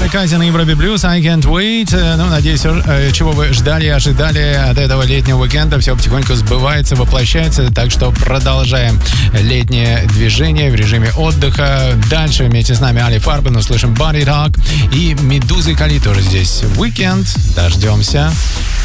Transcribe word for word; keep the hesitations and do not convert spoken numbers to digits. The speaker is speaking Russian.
Камикадзе на Европе Плюс, I Can't Wait. Ну, надеюсь, чего вы ждали и ожидали от этого летнего уикенда, все потихоньку сбывается, воплощается. Так что продолжаем летнее движение в режиме отдыха. Дальше вместе с нами Али Фарбен услышим Body Talk. И Медуза и Кали тоже здесь. Уикенд. Дождемся.